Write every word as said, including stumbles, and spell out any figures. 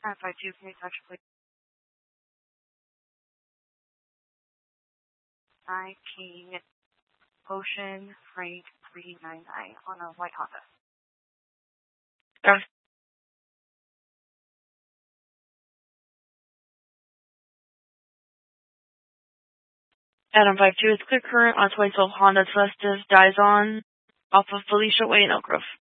five two, can you touch, please? Hi, King. Ocean Freight three nine nine on a white Honda. Okay. Adam five two, it's clear current on twenty twelve Honda Festus Dizon off of Felicia Way in Elk Grove.